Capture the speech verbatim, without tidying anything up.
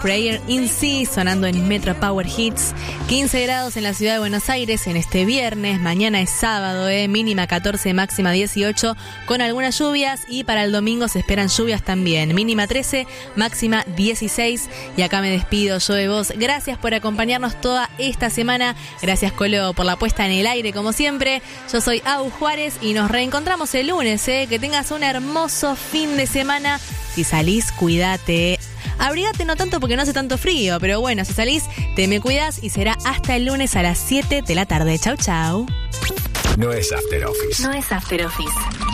Prayer in Sea sonando en Metro Power Hits. quince grados en la ciudad de Buenos Aires en este viernes. Mañana es sábado, eh, mínima catorce, máxima dieciocho, con algunas lluvias, y para el domingo se esperan lluvias también. Mínima trece, máxima dieciséis. Y acá me despido yo de vos. Gracias por acompañarnos toda esta semana. Gracias, Colo, por la puesta en el aire como siempre. Yo soy Au Juárez y nos reencontramos el lunes. Eh. Que tengas un hermoso fin de semana. Si salís, cuídate. Abrigate no tanto porque no hace tanto frío, pero bueno, si salís, te me cuidas y será hasta el lunes a las siete de la tarde. Chau, chau. No es After Office. No es After Office.